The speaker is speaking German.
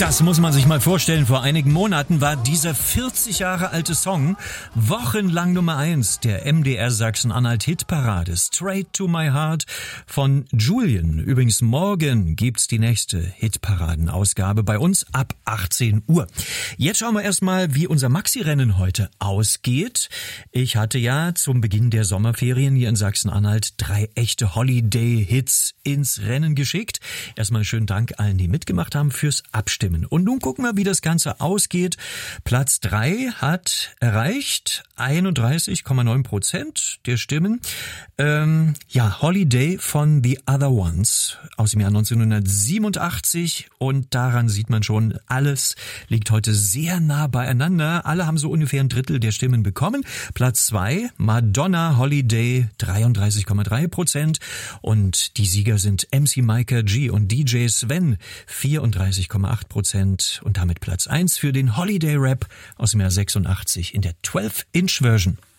Das muss man sich mal vorstellen. Vor einigen Monaten war dieser 40 Jahre alte Song wochenlang Nummer 1 der MDR Sachsen-Anhalt Hitparade. Straight to my heart von Julian. Übrigens morgen gibt's die nächste Hitparaden-Ausgabe bei uns ab 18 Uhr. Jetzt schauen wir erstmal, wie unser Maxi-Rennen heute ausgeht. Ich hatte ja zum Beginn der Sommerferien hier in Sachsen-Anhalt 3 echte Holiday-Hits ins Rennen geschickt. Erstmal schönen Dank allen, die mitgemacht haben fürs Abstimmen. Und nun gucken wir, wie das Ganze ausgeht. Platz 3 hat erreicht 31,9% der Stimmen. Holiday von The Other Ones aus dem Jahr 1987. Und daran sieht man schon, alles liegt heute sehr nah beieinander. Alle haben so ungefähr ein Drittel der Stimmen bekommen. Platz 2, Madonna Holiday, 33,3%. Und die Sieger sind MC Micah G und DJ Sven, 34,8%. Und damit Platz 1 für den Holiday Rap aus dem Jahr 86 in der 12-Inch-Version.